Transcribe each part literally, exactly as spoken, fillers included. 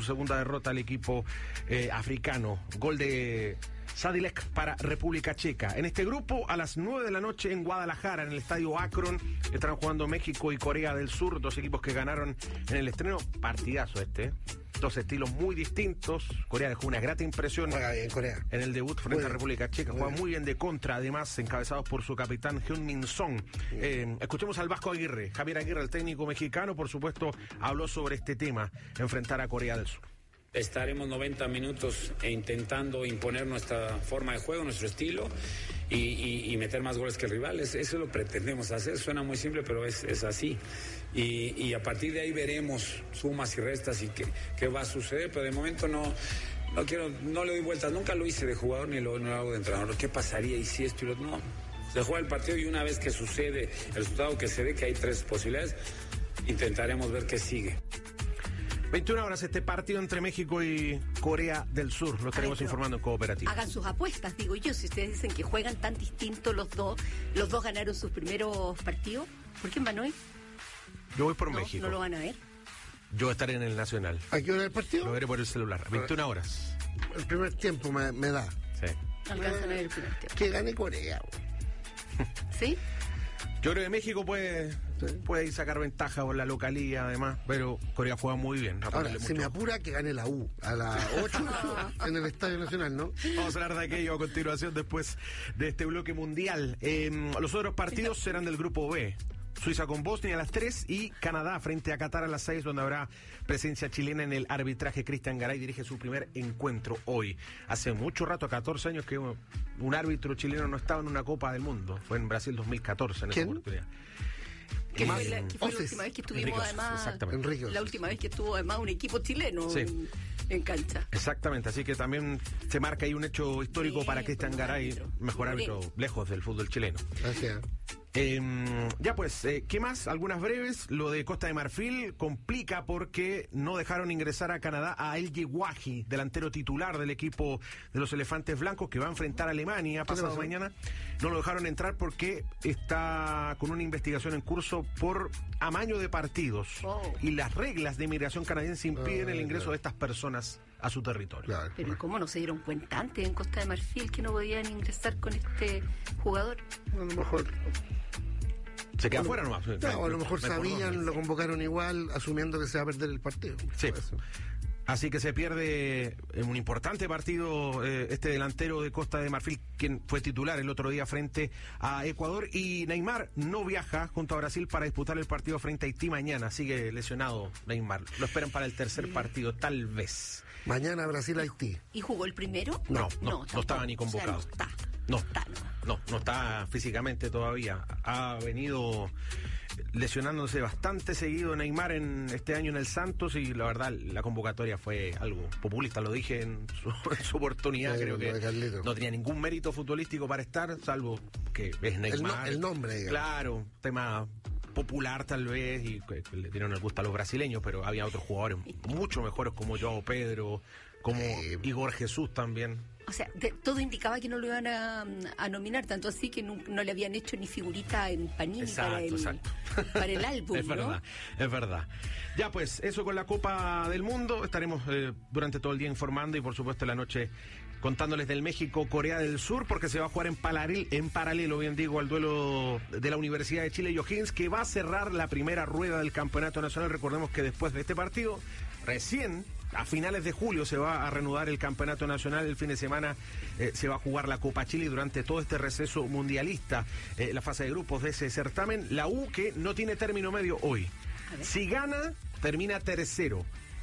segunda derrota al equipo eh, africano. Gol de Sadilek para República Checa. En este grupo, a las nueve de la noche en Guadalajara, en el estadio Akron, estarán jugando México y Corea del Sur, dos equipos que ganaron en el estreno. Partidazo este, dos estilos muy distintos. Corea dejó una grata impresión bien, Corea. en el debut frente a República Checa. Juega muy bien de contra, además, encabezados por su capitán Heung-min Son. Eh, escuchemos al Vasco Aguirre. Javier Aguirre, el técnico mexicano, por supuesto, habló sobre este tema, enfrentar a Corea del Sur. Estaremos noventa minutos intentando imponer nuestra forma de juego, nuestro estilo y, y, y meter más goles que el rival. Eso, eso lo pretendemos hacer. Suena muy simple, pero es, es así. Y, y a partir de ahí veremos sumas y restas y qué, qué va a suceder. Pero de momento no, no quiero, no le doy vueltas. Nunca lo hice de jugador ni lo, no lo hago de entrenador. ¿Qué pasaría y si esto y lo no? Se juega el partido y una vez que sucede el resultado, que se ve que hay tres posibilidades, intentaremos ver qué sigue. veintiuna horas este partido entre México y Corea del Sur. Lo estaremos informando en Cooperativa. Hagan sus apuestas, digo yo. Si ustedes dicen que juegan tan distintos los dos, los dos ganaron sus primeros partidos, ¿por quién van hoy? Yo voy por no, México. ¿No lo van a ver? Yo estaré en el Nacional. ¿A qué hora el partido? Lo veré por el celular. veintiuna horas. El primer tiempo me, me da. Sí. Alcanzan a ver el primer tiempo. Que gane Corea. ¿Sí? Yo creo que México puede, sí. puede sacar ventaja por la localía, además, pero Corea juega muy bien. Ahora, se me apura que gane la U a las ocho en el Estadio Nacional, ¿no? Vamos a hablar de aquello a continuación después de este bloque mundial. Eh, los otros partidos serán del grupo B. Suiza con Bosnia a las tres y Canadá frente a Qatar a las seis, donde habrá presencia chilena en el arbitraje. Cristian Garay dirige su primer encuentro hoy. Hace mucho rato, catorce años, que un árbitro chileno no estaba en una Copa del Mundo. Fue en Brasil dos mil catorce en esa oportunidad. Que fue, la, que fue la última vez que estuvimos, Enrique, además, Enrique, la última vez que estuvo además un equipo chileno sí. en, en cancha. Exactamente, así que también se marca ahí un hecho histórico sí, para Cristian Garay, árbitro, mejor árbitro lejos del fútbol chileno. Gracias. Eh, ya pues, eh, ¿qué más? Algunas breves. Lo de Costa de Marfil complica porque no dejaron ingresar a Canadá a El Yewaji, delantero titular del equipo de los Elefantes Blancos, que va a enfrentar a Alemania pasado mañana. No lo dejaron entrar porque está con una investigación en curso por amaño de partidos. Oh. Y las reglas de inmigración canadiense impiden oh, el ingreso claro. de estas personas a su territorio. Claro. Pero ¿y cómo no se dieron cuenta antes en Costa de Marfil que no podían ingresar con este jugador? A lo mejor... Se queda afuera nomás. No, a lo mejor sabían, lo convocaron igual, asumiendo que se va a perder el partido. Sí. Así que se pierde un importante partido eh, este delantero de Costa de Marfil, quien fue titular el otro día frente a Ecuador. Y Neymar no viaja junto a Brasil para disputar el partido frente a Haití mañana. Sigue lesionado Neymar. Lo esperan para el tercer partido, tal vez. Mañana Brasil-Haití. ¿Y jugó el primero? No, no, no, no estaba ni convocado. O sea, no está. No, no, no está físicamente todavía. Ha venido lesionándose bastante seguido Neymar en este año en el Santos y la verdad la convocatoria fue algo populista, lo dije en su, en su oportunidad. Sí, creo que no tenía ningún mérito futbolístico para estar, salvo que es Neymar. El, no, el nombre, digamos. Claro, tema popular tal vez y que, que le dieron el gusto a los brasileños, pero había otros jugadores mucho mejores como Joao Pedro, como eh, Igor Jesús también. O sea, de, todo indicaba que no lo iban a, a nominar, tanto así que no, no le habían hecho ni figurita en Panini exacto, para, el, exacto. para el álbum, es verdad, ¿no? Es verdad. Ya pues, eso con la Copa del Mundo. Estaremos eh, durante todo el día informando y por supuesto en la noche contándoles del México-Corea del Sur, porque se va a jugar en, palaril, en paralelo, bien digo, al duelo de la Universidad de Chile y O'Higgins, que va a cerrar la primera rueda del Campeonato Nacional. Recordemos que después de este partido, recién a finales de julio se va a reanudar el Campeonato Nacional. El fin de semana eh, se va a jugar la Copa Chile y durante todo este receso mundialista, eh, la fase de grupos de ese certamen. La U, que no tiene término medio hoy. Si gana, termina tercero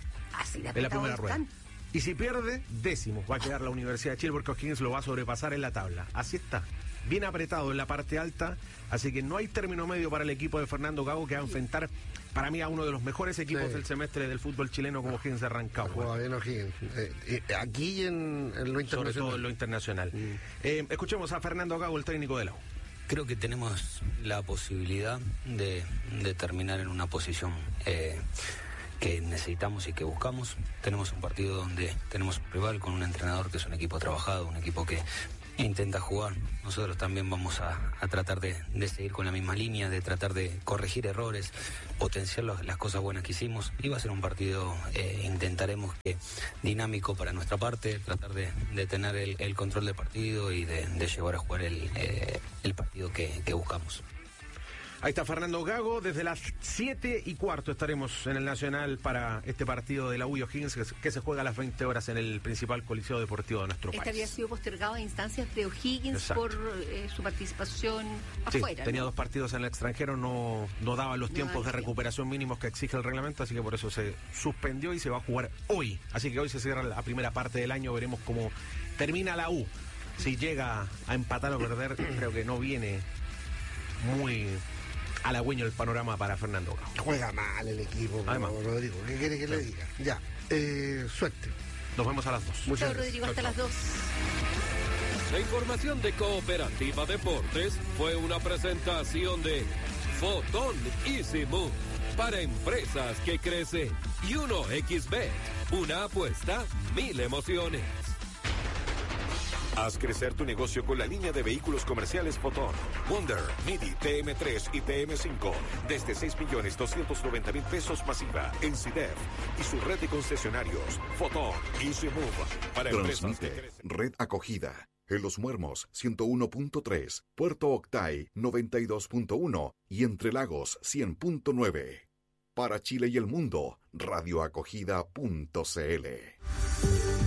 Así en la primera rueda. Y si pierde, décimo va a quedar la Universidad de Chile, porque O'Higgins lo va a sobrepasar en la tabla. Así está, bien apretado en la parte alta, así que no hay término medio para el equipo de Fernando Gago, que va a enfrentar para mí a uno de los mejores equipos sí. del semestre del fútbol chileno, como O'Higgins de Rancagua. Juega bien O'Higgins. Eh, eh, aquí y en, en lo internacional. Sobre todo en lo internacional. Mm. Eh, escuchemos a Fernando Gago, el técnico de la U. Creo que tenemos la posibilidad de, de terminar en una posición eh, que necesitamos y que buscamos. Tenemos un partido donde tenemos un rival con un entrenador que es un equipo trabajado, un equipo que intenta jugar. Nosotros también vamos a, a tratar de, de seguir con la misma línea, de tratar de corregir errores, potenciar los, las cosas buenas que hicimos. Y va a ser un partido, eh, intentaremos que dinámico para nuestra parte, tratar de, de tener el, el control del partido y de, de llevar a jugar el, eh, el partido que, que buscamos. Ahí está Fernando Gago, desde las siete y cuarto estaremos en el Nacional para este partido de la U y O'Higgins que, que se juega a las veinte horas en el principal coliseo deportivo de nuestro este país. Este había sido postergado a instancias de O'Higgins. Exacto. Por eh, su participación sí, afuera. Tenía ¿no? dos partidos en el extranjero, no, no daban los no tiempos de recuperación mínimos que exige el reglamento, así que por eso se suspendió y se va a jugar hoy. Así que hoy se cierra la primera parte del año, veremos cómo termina la U. Si llega a empatar o perder, creo que no viene muy halagüeño el panorama para Fernando Gago. Juega mal el equipo, Además, Rodrigo. ¿Qué quiere que sí. le diga? Ya, eh, suerte. Nos vemos a las dos. Muchas gracias, Rodrigo, hasta las dos. La información de Cooperativa Deportes fue una presentación de Fotón Easy Move para empresas que crecen y uno equis bet, una apuesta, mil emociones. Haz crecer tu negocio con la línea de vehículos comerciales Fotón, Wonder, Midi, T M tres y T M cinco desde seis millones doscientos noventa mil pesos masiva en C I D E F y su red de concesionarios Fotón Easy Move para empresas que crecen. Red Acogida en Los Muermos ciento uno punto tres, Puerto Octay noventa y dos punto uno y Entre Lagos cien punto nueve. Para Chile y el mundo, radioacogida punto c l.